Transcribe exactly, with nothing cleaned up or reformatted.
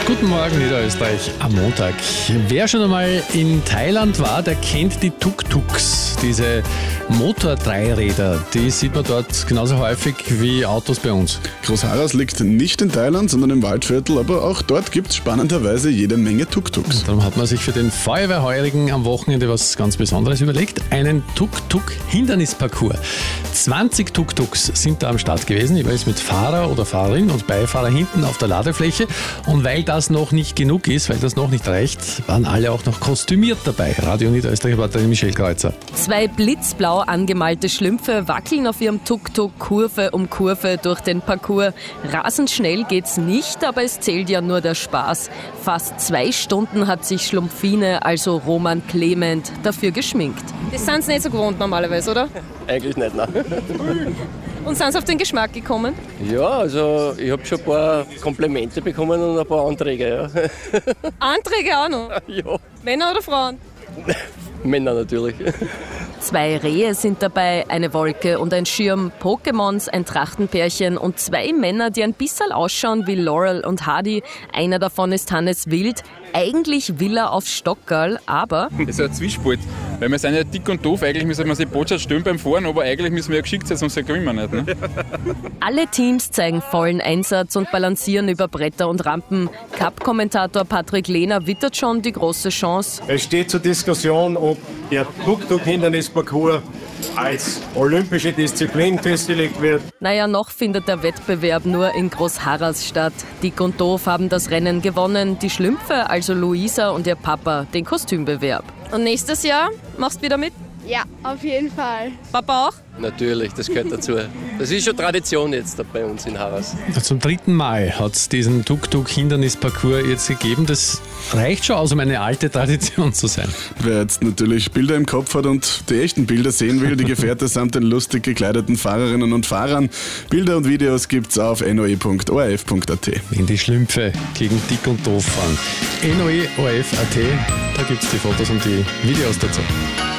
Guten Morgen, Niederösterreich am Montag. Wer schon einmal in Thailand war, der kennt die Tuk-Tuks, diese Motor-Dreiräder. Die sieht man dort genauso häufig wie Autos bei uns. Großharras liegt nicht in Thailand, sondern im Waldviertel, aber auch dort gibt es spannenderweise jede Menge Tuk-Tuks. Darum hat man sich für den Feuerwehrheurigen am Wochenende was ganz Besonderes überlegt, einen Tuk-Tuk-Hindernisparcours. zwanzig Tuk-Tuks sind da am Start gewesen, jeweils mit Fahrer oder Fahrerin und Beifahrer hinten auf der Ladefläche. Und weil das noch nicht genug ist, weil das noch nicht reicht, waren alle auch noch kostümiert dabei. Radio Niederösterreich-Reporterin Michelle Kreuzer. Zwei blitzblau angemalte Schlümpfe wackeln auf ihrem Tuk-Tuk Kurve um Kurve durch den Parcours. Rasend schnell geht's nicht, aber es zählt ja nur der Spaß. Fast zwei Stunden hat sich Schlumpfine, also Roman Clement, dafür geschminkt. Das sind sie nicht so gewohnt normalerweise, oder? Eigentlich nicht, nein. Und sind sie auf den Geschmack gekommen? Ja, also ich habe schon ein paar Komplimente bekommen und ein paar Anträge, ja. Anträge auch noch? Ja. Männer oder Frauen? Männer natürlich. Zwei Rehe sind dabei, eine Wolke und ein Schirm, Pokémons, ein Trachtenpärchen und zwei Männer, die ein bisschen ausschauen wie Laurel und Hardy. Einer davon ist Hannes Wild. Eigentlich will er auf Stockerl, aber... Das ist ein Zwiespalt, weil wir sind ja dick und doof. Eigentlich müssen wir sich Botschaft stellen beim Fahren, aber eigentlich müssen wir ja geschickt sein, sonst gewinnen wir nicht. Ne? Alle Teams zeigen vollen Einsatz und balancieren über Bretter und Rampen. Cup-Kommentator Patrick Lehner wittert schon die große Chance. Es steht zur Diskussion, ob der Tuk-Tuk-Hindernisparcours als olympische Disziplin festgelegt wird. Naja, noch findet der Wettbewerb nur in Großharras statt. Dick und Doof haben das Rennen gewonnen, die Schlümpfe, also Luisa und ihr Papa, den Kostümbewerb. Und nächstes Jahr machst du wieder mit? Ja, auf jeden Fall. Papa auch? Natürlich, das gehört dazu. Das ist schon Tradition jetzt bei uns in Harras. Zum dritten Mal hat es diesen Tuk-Tuk-Hindernisparcours jetzt gegeben. Das reicht schon aus, um eine alte Tradition zu sein. Wer jetzt natürlich Bilder im Kopf hat und die echten Bilder sehen will, die Gefährte samt den lustig gekleideten Fahrerinnen und Fahrern. Bilder und Videos gibt's auf n o e punkt o r f punkt a t. Wenn die Schlümpfe gegen Dick und Doof fahren. n o e punkt o r f punkt a t, da gibt's die Fotos und die Videos dazu.